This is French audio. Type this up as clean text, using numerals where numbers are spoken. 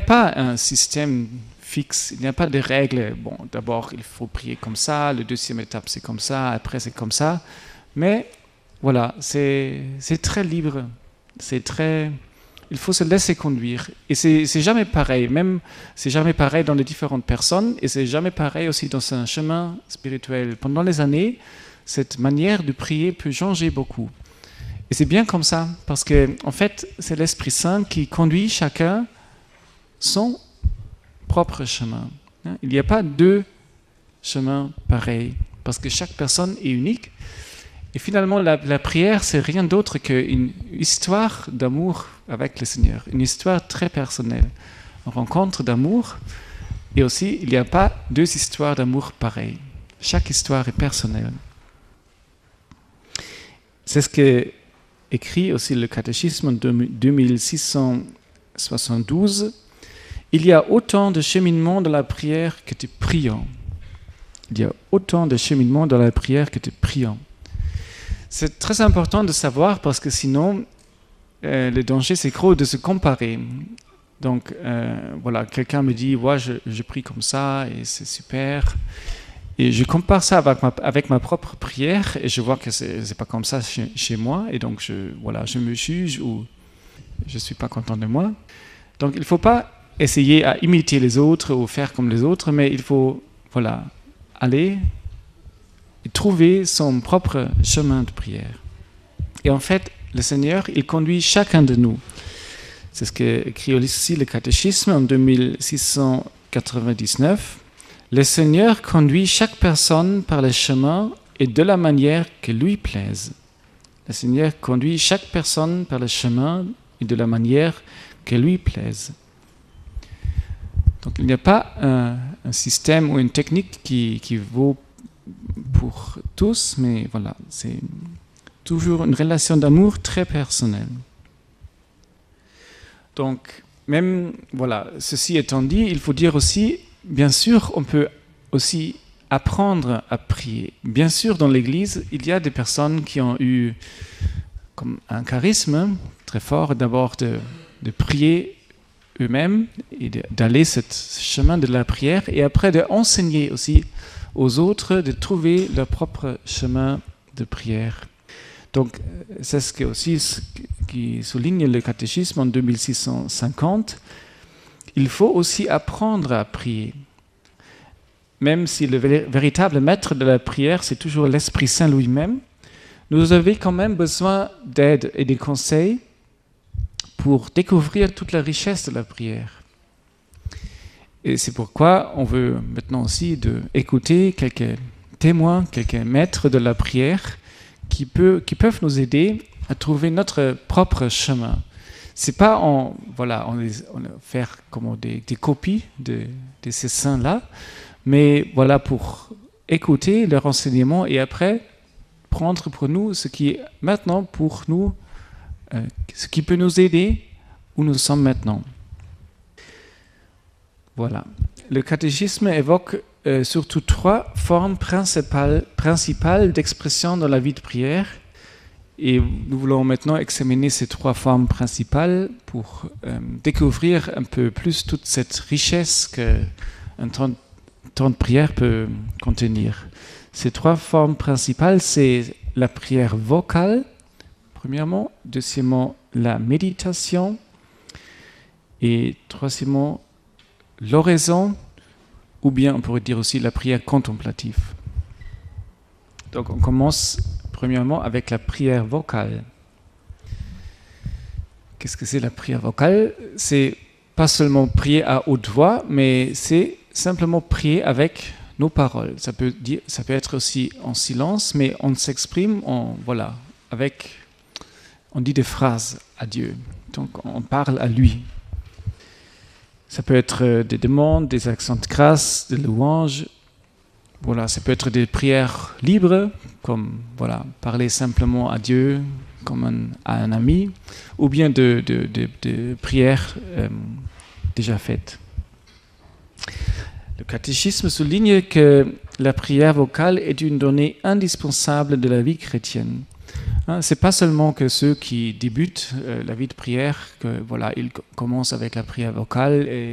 pas un système fixe, il n'y a pas de règles. Bon, d'abord, il faut prier comme ça, la deuxième étape, c'est comme ça, après, c'est comme ça. Mais voilà, c'est très libre. Il faut se laisser conduire. Et c'est jamais pareil. Même, c'est jamais pareil dans les différentes personnes. Et c'est jamais pareil aussi dans un chemin spirituel. Pendant les années, cette manière de prier peut changer beaucoup. Et c'est bien comme ça. Parce que, en fait, c'est l'Esprit Saint qui conduit chacun son propre chemin. Il n'y a pas deux chemins pareils. Parce que chaque personne est unique. Et finalement, la prière, c'est rien d'autre qu'une histoire d'amour avec le Seigneur, une histoire très personnelle, une rencontre d'amour. Et aussi, il n'y a pas deux histoires d'amour pareilles. Chaque histoire est personnelle. C'est ce que écrit aussi le catéchisme en 2672. Il y a autant de cheminement dans la prière que de priants. Il y a autant de cheminement dans la prière que de priants. C'est très important de savoir parce que sinon, le danger, c'est gros de se comparer. Donc, voilà, quelqu'un me dit, ouais, je prie comme ça et c'est super. Et je compare ça avec ma propre prière et je vois que c'est pas comme ça chez moi. Et donc, je me juge ou je suis pas content de moi. Donc, il faut pas essayer à imiter les autres ou faire comme les autres, mais il faut, voilà, aller et trouver son propre chemin de prière. Et en fait, le Seigneur, il conduit chacun de nous. C'est ce qu'écrit aussi le catéchisme en 2699. Le Seigneur conduit chaque personne par le chemin et de la manière que lui plaise. Le Seigneur conduit chaque personne par le chemin et de la manière que lui plaise. Donc il n'y a pas un système ou une technique qui vaut pour tous, mais voilà, c'est toujours une relation d'amour très personnelle. Donc, même, voilà, ceci étant dit, il faut dire aussi, bien sûr, on peut aussi apprendre à prier. Bien sûr, dans l'Église, il y a des personnes qui ont eu comme un charisme très fort, d'abord de prier eux-mêmes et d'aller ce chemin de la prière, et après d'enseigner aussi aux autres de trouver leur propre chemin de prière. Donc, c'est ce qui souligne le catéchisme en 2650. Il faut aussi apprendre à prier. Même si le véritable maître de la prière, c'est toujours l'Esprit Saint lui-même, nous avons quand même besoin d'aide et de conseils pour découvrir toute la richesse de la prière. Et c'est pourquoi on veut maintenant aussi écouter quelques témoins, quelques maîtres de la prière qui peuvent nous aider à trouver notre propre chemin. C'est pas on faire comme des copies de ces saints-là, mais voilà pour écouter leurs enseignements et après prendre pour nous ce qui est maintenant pour nous, ce qui peut nous aider où nous sommes maintenant. Voilà. Le catéchisme évoque surtout 3 formes principales d'expression dans la vie de prière. Et nous voulons maintenant examiner ces 3 formes principales pour découvrir un peu plus toute cette richesse qu'un temps de prière peut contenir. Ces 3 formes principales, c'est la prière vocale, premièrement, deuxièmement, la méditation, et troisièmement, l'oraison, ou bien on pourrait dire aussi la prière contemplative. Donc on commence premièrement avec la prière vocale. Qu'est-ce que c'est la prière vocale? C'est pas seulement prier à haute voix, mais c'est simplement prier avec nos paroles. Ça peut être aussi en silence, mais on s'exprime on dit des phrases à Dieu. Donc on parle à lui. Ça peut être des demandes, des accents de grâce, des louanges. Voilà, ça peut être des prières libres, comme parler simplement à Dieu, comme à un ami, ou bien de prières déjà faites. Le catéchisme souligne que la prière vocale est une donnée indispensable de la vie chrétienne. C'est pas seulement que ceux qui débutent la vie de prière, ils commencent avec la prière vocale et